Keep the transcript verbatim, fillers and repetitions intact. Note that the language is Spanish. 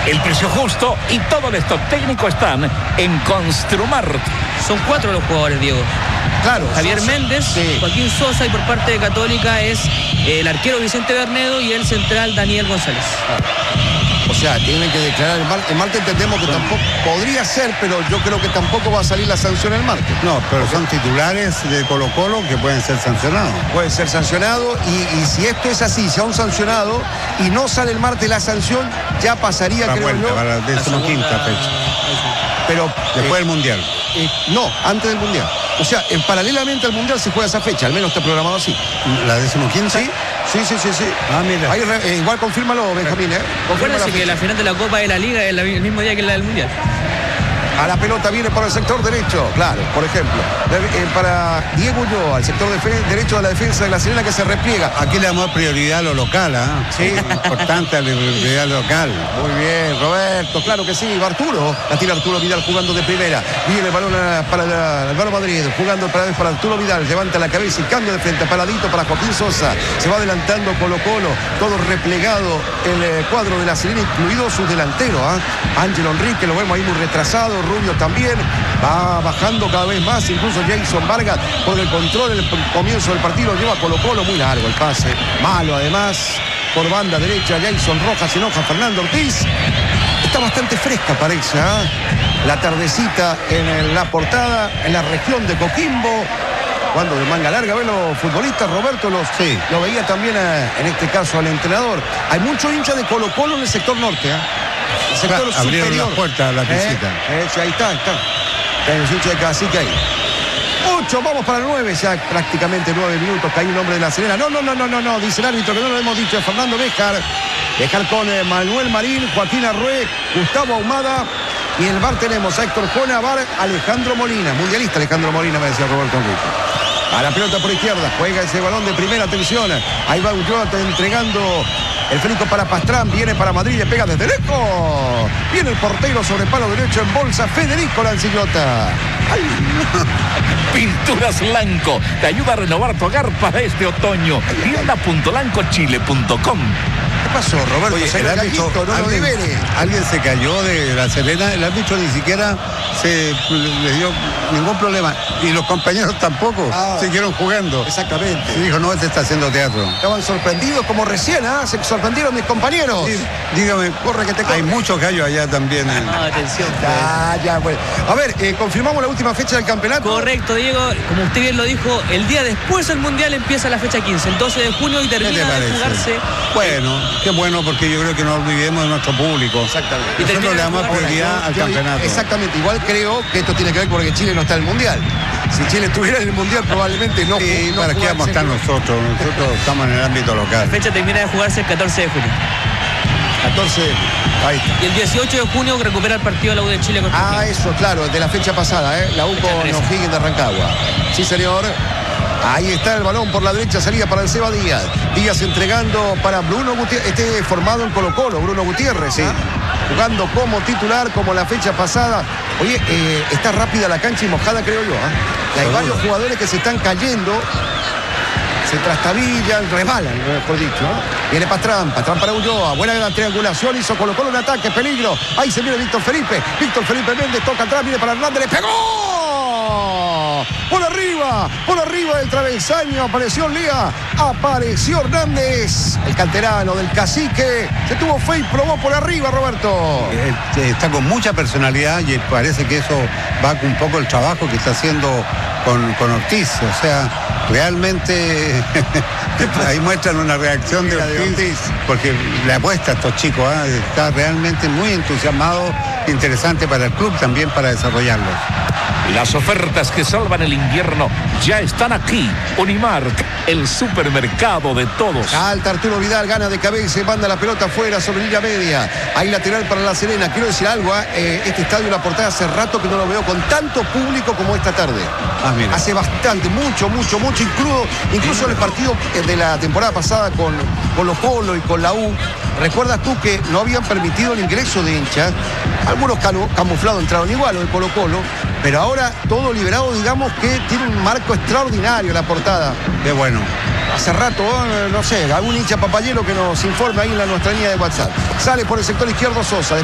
El precio justo y todo el stock técnico están en Construmart. Son cuatro los jugadores, Diego. Claro. Javier Sosa, Méndez, sí. Joaquín Sosa, y por parte de Católica es el arquero Vicente Bernedo y el central Daniel González. O sea, tienen que declarar el martes. El martes entendemos que tampoco podría ser, pero yo creo que tampoco va a salir la sanción el martes. No, pero son titulares de Colo Colo que pueden ser sancionados. Puede ser sancionado y, y si esto es así, si a un sancionado y no sale el martes la sanción, ya pasaría, La creo vuelta yo. para la decimoquinta fecha. Pero Después eh, del Mundial. eh, no, antes del Mundial. O sea, en, paralelamente al Mundial se juega esa fecha, al menos está programado así. ¿La decimoquinta? Sí, sí, sí, sí. sí. Ah, mira. Ahí, eh, igual confírmalo, Benjamín, ¿eh? Confirma Acuérdense que fecha. la final de la Copa de la Liga es el mismo día que la del Mundial. A la pelota viene por el sector derecho, claro, por ejemplo. Eh, para Diego Ulloa, al sector de derecho de la defensa de La Serena, que se repliega. Aquí le damos prioridad a lo local, ¿ah? Sí. Es importante la prioridad local. Muy bien, Roberto, claro que sí. Va Arturo, la tira Arturo Vidal jugando de primera. Viene el balón para el Álvaro Madrid, jugando para, para Arturo Vidal. Levanta la cabeza y cambio de frente, paradito para Joaquín Sosa. Se va adelantando Colo Colo, todo replegado el eh, cuadro de La Serena, incluido sus delanteros. ¿eh? Ángelo Enrique, lo vemos ahí muy retrasado. Rubio también. Va bajando cada vez más, incluso Jason Vargas por el control. El comienzo del partido lleva a Colo Colo, muy largo el pase. Malo además. Por banda derecha, Jason Rojas, se enoja Fernando Ortiz. Está bastante fresca, parece, ¿eh? La tardecita en la portada, en la región de Coquimbo. Cuando de manga larga, ven los futbolistas, Roberto, los, sí. lo veía también eh, en este caso al entrenador. Hay muchos hinchas de Colo Colo en el sector norte, ¿eh? El sector Ah, abrieron superior. las puertas a la visita. Eh, eh, sí, ahí está, ahí está. Está el hincha de Cacique ahí. Ocho, vamos para nueve, ya prácticamente nueve minutos. Cae un hombre de La Serena. No, no, no, no, no, no, dice el árbitro que no lo hemos dicho. Fernando Béjar. Béjar con eh, Manuel Marín, Joaquín Arrué, Gustavo Ahumada. Y en el bar tenemos a Héctor Jona, Bar, Alejandro Molina. Mundialista Alejandro Molina, me decía Roberto Enrique. A la pelota por izquierda, juega ese balón de primera, atención. Ahí va Ulloa entregando el Felico para Pastrán, viene para Madrid, le pega desde lejos. Viene el portero sobre palo derecho en bolsa, Federico Lancillota. ¡Ay! Pinturas Lanco te ayuda a renovar tu hogar para este otoño. tienda punto lanco chile punto com. ¿Qué pasó, Roberto? Oye, Se el el árbitro, gallito, no lo alguien, libere. alguien se cayó de La Serena, el árbitro ni siquiera se le dio ningún problema. Y los compañeros tampoco, Ah. siguieron jugando. Exactamente. Y dijo, no, este está haciendo teatro. Estaban sorprendidos como recién, ¿ah? Se sorprendieron mis compañeros. Sí, dígame, Corre que te corre. hay muchos gallos allá también. en- No, atención. Ya, ya, bueno. A ver, eh, confirmamos la última fecha del campeonato. Correcto, Diego. Como usted bien lo dijo, el día después del Mundial empieza la fecha quince, el doce de junio, y ¿Qué te termina de parece? jugarse. Bueno, qué bueno, porque yo creo que no olvidemos de nuestro público. Exactamente. Y Nosotros termina le de damos jugar prioridad al Yo- campeonato. Exactamente, igual creo que esto tiene que ver porque Chile no está en el Mundial. Si Chile estuviera en el Mundial probablemente no. Sí, no ¿para qué vamos a estar jugarse. nosotros? Nosotros estamos en el ámbito La local. fecha termina de jugarse el catorce de junio. catorce, ahí está. Y el dieciocho de junio recupera el partido de la U de Chile contra Ah, O'Higgins. eso, claro, de la fecha pasada, ¿eh? La U con trece. O'Higgins de Rancagua. Sí, señor. Ahí está el balón por la derecha, salida para el Seba Díaz. Díaz entregando para Bruno Gutiérrez. Este formado en Colo Colo, Bruno Gutiérrez, ¿sí? Jugando como titular, como la fecha pasada. Oye, eh, está rápida la cancha y mojada, creo yo. ¿eh? Y hay Seguro. varios jugadores que se están cayendo. Se trastabillan, resbalan, mejor dicho. ¿eh? Viene Pastrán, Pastrán para Ulloa. Buena la triangulación, hizo Colo Colo un ataque, peligro. Ahí se viene Víctor Felipe. Víctor Felipe Méndez toca atrás, viene para Hernández, le pegó. Por arriba, por arriba del travesaño, apareció Lía, apareció Hernández, el canterano del Cacique. Se tuvo fe y probó por arriba, Roberto. Eh, eh, Está con mucha personalidad y parece que eso va con un poco el trabajo que está haciendo con, con Ortiz. O sea, realmente ahí muestran una reacción de Mira, de Ortiz, Ortiz. porque le apuesta a estos chicos. ¿ah? Está realmente muy entusiasmado, interesante para el club, también para desarrollarlos. Las ofertas que salvan el invierno ya están aquí. Unimark, el supermercado de todos. Alta Arturo Vidal, gana de cabeza y manda la pelota afuera sobre línea media. Ahí lateral para La Serena. Quiero decir algo, ¿eh? Este estadio, la portada, hace rato que no lo veo con tanto público como esta tarde. Ah, mira. Hace bastante, mucho, mucho, mucho. Incluso, incluso en el partido de la temporada pasada con Colo Colo y con la U. ¿Recuerdas tú que no habían permitido el ingreso de hinchas? Algunos canu- camuflados entraron igual, los de Colo Colo. Pero ahora todo liberado, digamos que tiene un marco extraordinario la portada. Qué bueno. Hace rato, eh, no sé, algún hincha papayero que nos informe ahí en la nuestra línea de WhatsApp. Sale por el sector izquierdo Sosa.